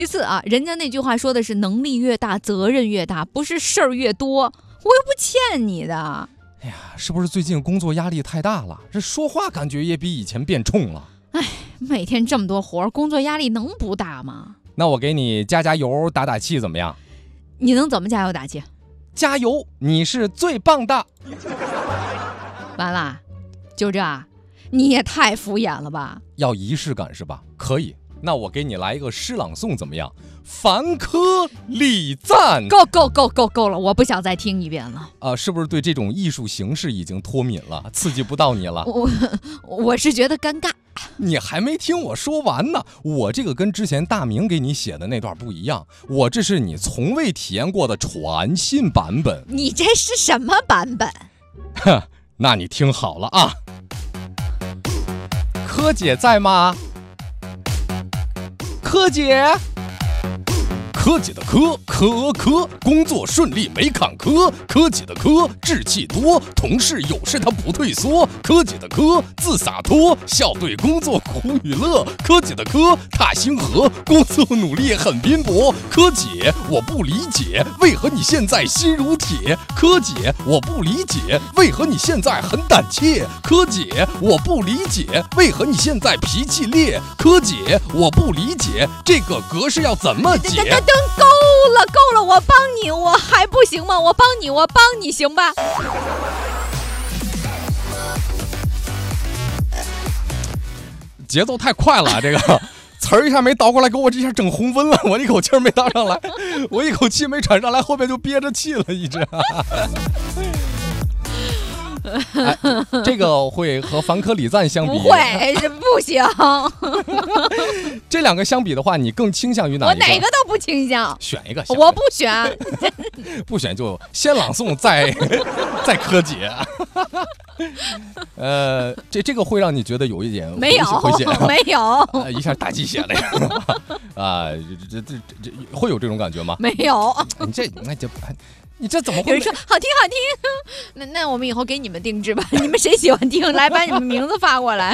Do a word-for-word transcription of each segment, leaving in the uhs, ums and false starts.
其次啊，人家那句话说的是能力越大责任越大，不是事儿越多，我又不欠你的。 哎呀，是不是最近工作压力太大了？这说话感觉也比以前变冲了。 哎，每天这么多活，工作压力能不大吗？ 那我给你加加油打打气怎么样？ 你能怎么加油打气？ 加油，你是最棒的。 完了，就这？你也太敷衍了吧？ 要仪式感是吧？可以，那我给你来一个诗朗诵怎么样？凡科礼赞。 够够够够够了，我不想再听一遍了。 啊、呃，是不是对这种艺术形式已经脱敏了，刺激不到你了？ 我我是觉得尴尬。 你还没听我说完呢，我这个跟之前大明给你写的那段不一样，我这是你从未体验过的全新版本。 你这是什么版本？ 哼，那你听好了啊。柯姐在吗？柯姐。柯姐的柯柯柯，工作顺利没坎坷。柯姐的柯志气多，同事有事她不退缩。柯姐的柯自洒脱，笑对工作苦与乐。柯姐的柯踏星河，工作努力很拼搏。柯姐，我不理解为何你现在心如铁。柯姐，我不理解为何你现在很胆怯。柯姐，我不理解为何你现在脾气烈。柯姐，我不理解这个格式要怎么解。 够了够了，我帮你，我还不行吗？我帮你，我帮你行吧？ 节奏太快了，这个词儿一下没倒过来，给我这下整红温了，我一口气没倒上来，我一口气没喘上来，后面就憋着气了，一直。哎，这个会和凡科礼赞相比？ 不会，这不行。 这两个相比的话，你更倾向于哪一个？ 我哪个都不倾向。 选一个。 我不选。 不选就先朗诵，再再柯姐。呃，这这个会让你觉得有一点没有回血， 没有、 呃，一下大鸡血了啊！这这这这会有这种感觉吗？ 没有。 你这那这。你这怎么会？ 有人说好听好听，那那我们以后给你们定制吧，你们谁喜欢听，来把你们名字发过来。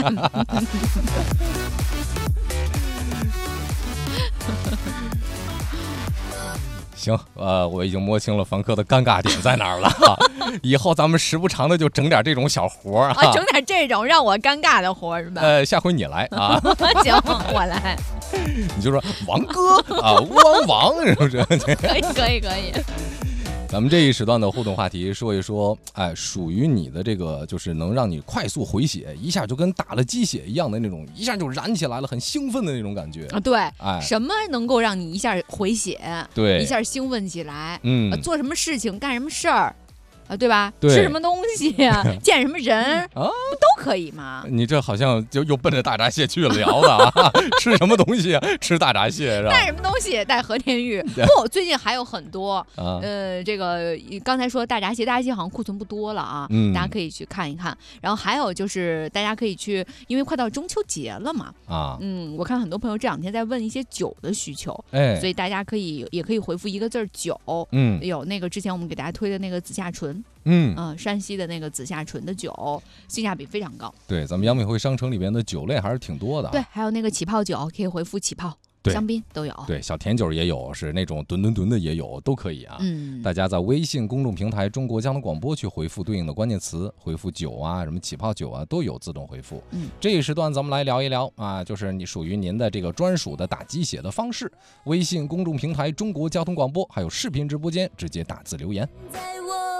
行，呃，我已经摸清了凡科的尴尬点在哪儿了。以后咱们时不常的就整点这种小活儿啊，整点这种让我尴尬的活儿是吧？ 呃，下回你来啊。 行，我来。 你就说王哥啊，汪王是不是？ 可以可以可以。 咱们这一时段的互动话题说一说，哎，属于你的这个就是能让你快速回血，一下就跟打了鸡血一样的那种，一下就燃起来了，很兴奋的那种感觉啊。对， 哎， 什么能够让你一下回血？ 对， 一下兴奋起来。 嗯， 呃、做什么事情，干什么事儿。啊，对吧？ 对， 吃什么东西呀、啊？见什么人啊？不都可以吗？ 你这好像就又奔着大闸蟹去了聊的啊！吃什么东西啊？吃大闸蟹是吧？ 带什么东西？带和田玉。不，最近还有很多。 啊、 呃，这个刚才说大闸蟹，大闸蟹好像库存不多了啊， 嗯、 大家可以去看一看。然后还有就是大家可以去，因为快到中秋节了嘛。 啊， 嗯，我看很多朋友这两天在问一些酒的需求， 哎， 所以大家可以也可以回复一个字儿酒。 嗯， 有那个之前我们给大家推的那个紫夏醇。 嗯嗯、呃，山西的那个紫夏醇的酒性价比非常高。 对，咱们杨美惠商城里边的酒类还是挺多的、啊。 对，还有那个起泡酒，可以回复起泡，香槟都有。 对，小甜酒也有，是那种吨吨吨的也有，都可以啊。 嗯， 大家在微信公众平台中国交通广播去回复对应的关键词，回复酒啊，什么起泡酒啊，都有自动回复。 嗯， 这一时段咱们来聊一聊啊，就是你属于您的这个专属的打鸡血的方式。微信公众平台中国交通广播，还有视频直播间直接打字留言。